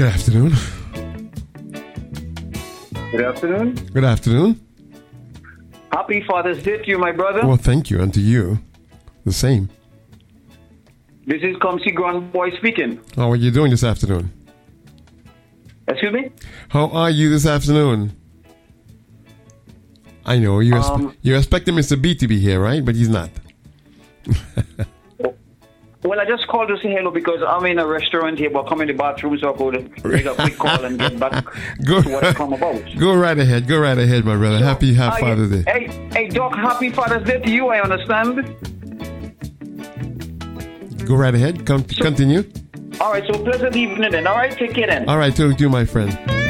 Good afternoon. Good afternoon. Good afternoon. Happy Father's Day to you, my brother. Well, thank you, and to you, the same. This is Comsy Grand Boy speaking. How are you doing this afternoon? Excuse me? How are you this afternoon? I know you're expecting Mr. B to be here, right? But he's not. Well, I just called to say hello because I'm in a restaurant here, but I'm in the bathroom, so I could make a quick call and get back to what it's come about. Go right ahead, my brother. So, Happy Father's Day. Hey, Doc, happy Father's Day to you, I understand. Go right ahead. Continue. All right, so pleasant evening then. All right, take care then. All right, to you, my friend.